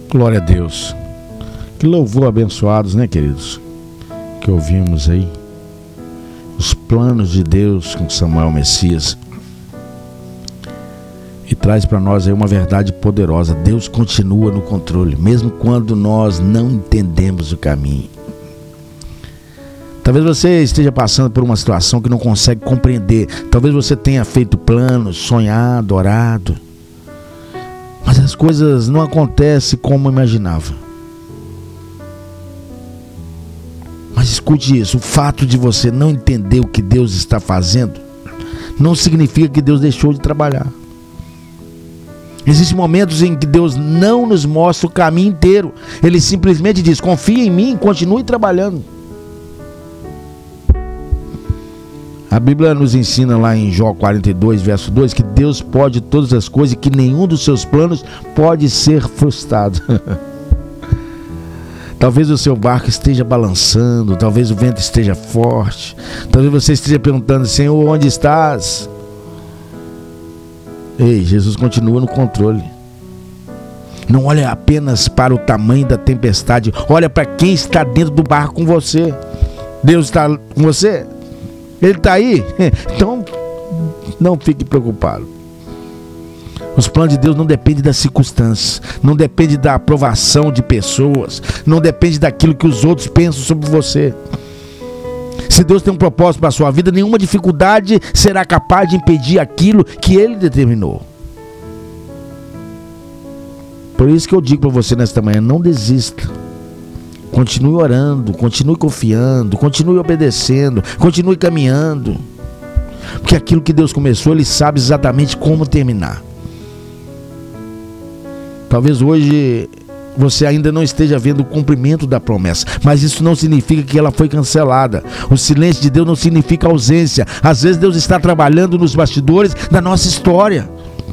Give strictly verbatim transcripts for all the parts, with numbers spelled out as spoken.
Glória a Deus. Que louvor abençoados, né, queridos? Que ouvimos aí. Os planos de Deus com Samuel Messias. E traz para nós aí uma verdade poderosa. Deus continua no controle, mesmo quando nós não entendemos o caminho. Talvez você esteja passando por uma situação que não consegue compreender. Talvez você tenha feito planos, sonhado, orado, mas as coisas não acontecem como imaginava. Mas escute isso, o fato de você não entender o que Deus está fazendo não significa que Deus deixou de trabalhar. Existem momentos em que Deus não nos mostra o caminho inteiro. Ele simplesmente diz: confia em mim, continue trabalhando. A Bíblia nos ensina lá em Jó quarenta e dois, verso dois, que Deus pode todas as coisas e que nenhum dos seus planos pode ser frustrado. Talvez o seu barco esteja balançando, talvez o vento esteja forte, talvez você esteja perguntando: Senhor, onde estás? Ei, Jesus continua no controle. Não olha apenas para o tamanho da tempestade, olha para quem está dentro do barco com você. Deus está com você? Ele está aí? Então não fique preocupado. Os planos de Deus não dependem das circunstâncias, não dependem da aprovação de pessoas, não depende daquilo que os outros pensam sobre você. Se Deus tem um propósito para a sua vida, nenhuma dificuldade será capaz de impedir aquilo que Ele determinou. Por isso que eu digo para você nesta manhã: não desista. Continue orando, continue confiando, continue obedecendo, continue caminhando. Porque aquilo que Deus começou, Ele sabe exatamente como terminar. Talvez hoje você ainda não esteja vendo o cumprimento da promessa, mas isso não significa que ela foi cancelada. O silêncio de Deus não significa ausência. Às vezes Deus está trabalhando nos bastidores da nossa história.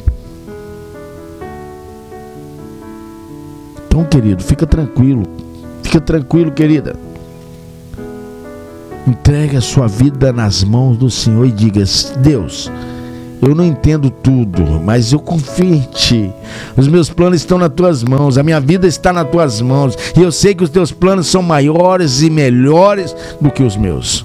Então, querido, fica tranquilo. Fica tranquilo, querida. Entregue a sua vida nas mãos do Senhor e diga: Deus, eu não entendo tudo, mas eu confio em Ti. Os meus planos estão nas Tuas mãos, a minha vida está nas Tuas mãos, e eu sei que os Teus planos são maiores e melhores do que os meus.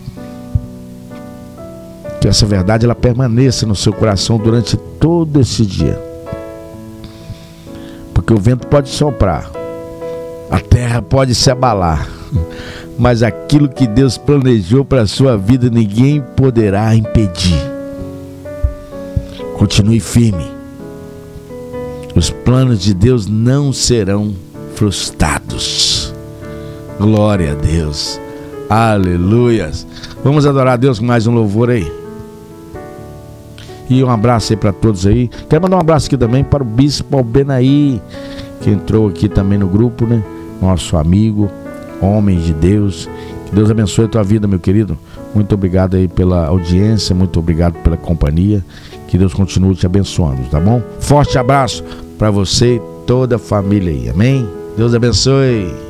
Que essa verdade ela permaneça no seu coração durante todo esse dia. Porque o vento pode soprar, a terra pode se abalar, mas aquilo que Deus planejou para a sua vida, ninguém poderá impedir. Continue firme. Os planos de Deus não serão frustrados. Glória a Deus. Aleluias. Vamos adorar a Deus com mais um louvor aí. E um abraço aí para todos aí. Quero mandar um abraço aqui também para o Bispo Albenaí, que entrou aqui também no grupo, né? Nosso amigo, homem de Deus. Que Deus abençoe a tua vida, meu querido. Muito obrigado aí pela audiência, muito obrigado pela companhia. Que Deus continue te abençoando, tá bom? Forte abraço para você e toda a família aí, amém? Deus abençoe.